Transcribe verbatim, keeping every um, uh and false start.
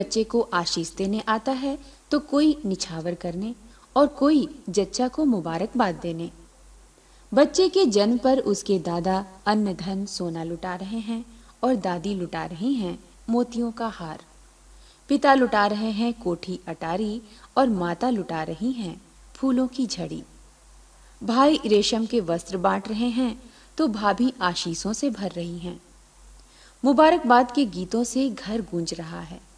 बच्चे को आशीष देने आता है तो कोई निछावर करने और कोई जच्चा को मुबारकबाद देने। बच्चे के जन्म पर उसके दादा अन्न धन सोना लुटा रहे हैं और दादी लुटा रही हैं मोतियों का हार। पिता लुटा रहे हैं कोठी अटारी और माता लुटा रही हैं फूलों की झड़ी। भाई रेशम के वस्त्र बांट रहे हैं तो भाभी आशीषों से भर रही हैं। मुबारकबाद के गीतों से घर गूंज रहा है।